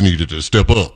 needed to step up,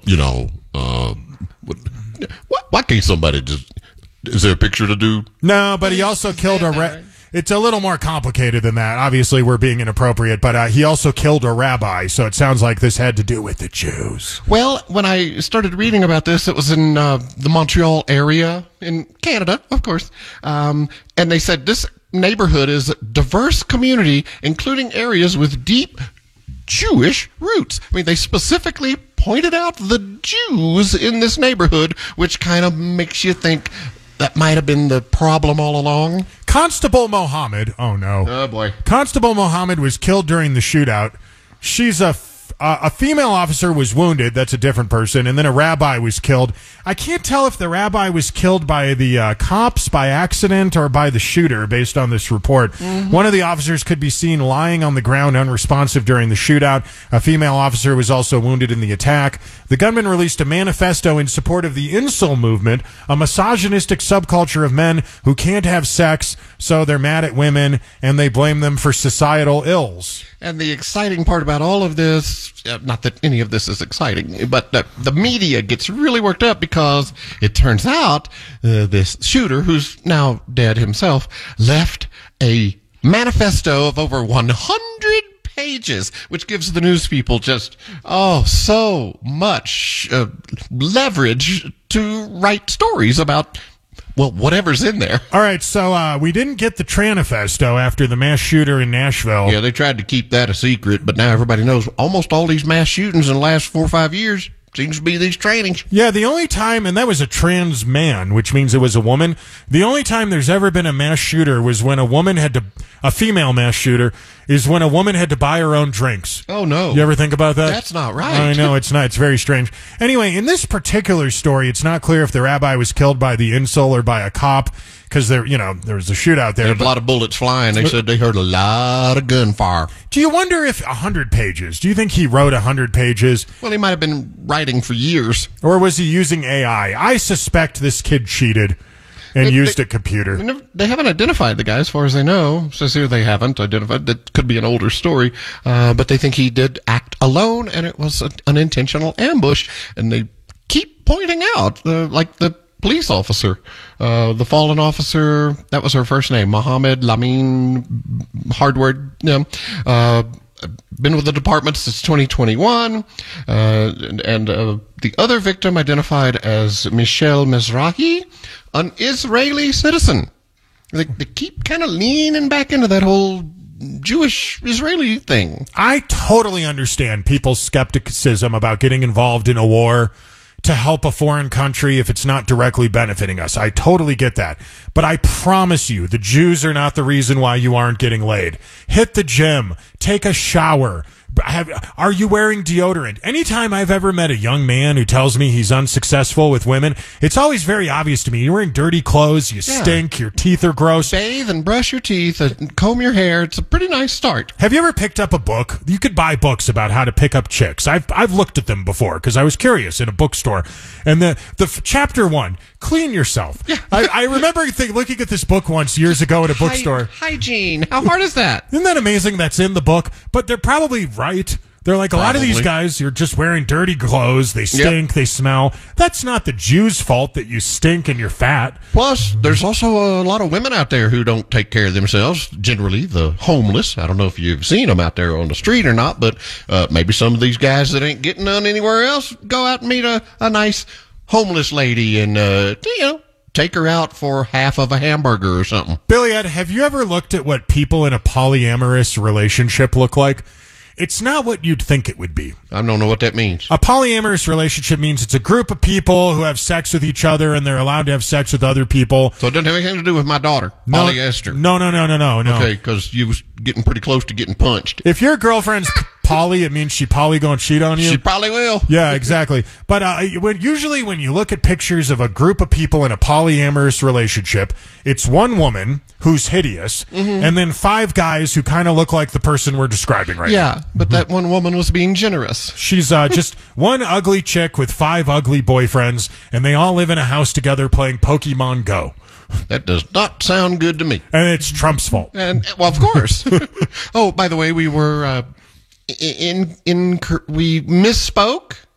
why can't somebody just, is there a picture to do? No, but he also killed a It's a little more complicated than that. Obviously, we're being inappropriate, but he also killed a rabbi, so it sounds like this had to do with the Jews. Well, when I started reading about this, it was in the Montreal area in Canada, of course, and they said this neighborhood is a diverse community, including areas with deep Jewish roots. I mean, they specifically pointed out the Jews in this neighborhood, which kind of makes you think that might have been the problem all along. Constable Mohammed, oh no. Oh boy. Constable Mohammed was killed during the shootout. She's a female officer was wounded. That's a different person. And then a rabbi was killed. I can't tell if the rabbi was killed by the cops by accident or by the shooter based on this report. Mm-hmm. One of the officers could be seen lying on the ground unresponsive during the shootout. A female officer was also wounded in the attack. The gunman released a manifesto in support of the incel movement, a misogynistic subculture of men who can't have sex, so they're mad at women and they blame them for societal ills. And the exciting part about all of this, not that any of this is exciting, but the media gets really worked up because it turns out this shooter, who's now dead himself, left a manifesto of over 100 pages, which gives the news people just, so much leverage to write stories about, well, whatever's in there. All right, so we didn't get the Tranifesto after the mass shooter in Nashville. Yeah, they tried to keep that a secret, but now everybody knows almost all these mass shootings in the last 4 or 5 years seems to be these trainings. Yeah, the only time, and that was a trans man, which means it was a woman. The only time there's ever been a mass shooter was when a female mass shooter, is when a woman had to buy her own drinks. Oh, no. You ever think about that? That's not right. I know, it's not. It's very strange. Anyway, in this particular story, it's not clear if the rabbi was killed by the incel or by a cop, because there was a shootout there. There's a lot of bullets flying. They said they heard a lot of gunfire. Do you wonder if 100 pages, do you think he wrote 100 pages? Well, he might have been writing for years. Or was he using AI? I suspect this kid cheated and used a computer. They haven't identified the guy, as far as they know. Says here they haven't identified. That could be an older story, but they think he did act alone, and it was an intentional ambush. And they keep pointing out, like the police officer, the fallen officer. That was her first name, Mohammed Lamin Hardward. Been with the department since 2021, and the other victim identified as Michelle Mizrahi, an Israeli citizen. They keep kind of leaning back into that whole Jewish Israeli thing. I totally understand people's skepticism about getting involved in a war to help a foreign country if it's not directly benefiting us. I totally get that. But I promise you, the Jews are not the reason why you aren't getting laid. Hit the gym. Take a shower. Are you wearing deodorant? Anytime I've ever met a young man who tells me he's unsuccessful with women, it's always very obvious to me. You're wearing dirty clothes, you stink, your teeth are gross. Bathe and brush your teeth and comb your hair. It's a pretty nice start. Have you ever picked up a book? You could buy books about how to pick up chicks. I've looked at them before because I was curious in a bookstore. And the chapter 1, clean yourself. Yeah. I remember looking at this book once years ago at a bookstore. Hygiene. How hard is that? Isn't that amazing that's in the book? But they're probably right. They're like, a lot of these guys, you're just wearing dirty clothes. They stink. Yep. They smell. That's not the Jews' fault that you stink and you're fat. Plus, there's also a lot of women out there who don't take care of themselves. Generally, the homeless. I don't know if you've seen them out there on the street or not, but maybe some of these guys that ain't getting none anywhere else go out and meet a nice homeless lady and, take her out for half of a hamburger or something. Billy Ed, have you ever looked at what people in a polyamorous relationship look like? It's not what you'd think it would be. I don't know what that means. A polyamorous relationship means it's a group of people who have sex with each other and they're allowed to have sex with other people. So it doesn't have anything to do with my daughter, polyester. No. Okay, because you was getting pretty close to getting punched. If your girlfriend's poly, it means she probably going to cheat on you. She probably will. Yeah, exactly. But usually when you look at pictures of a group of people in a polyamorous relationship, it's one woman who's hideous and then 5 guys who kind of look like the person we're describing right now. Yeah, but that one woman was being generous. She's just one ugly chick with 5 ugly boyfriends, and they all live in a house together playing Pokemon Go. That does not sound good to me. And it's Trump's fault. And well, of course. Oh, by the way, we were we misspoke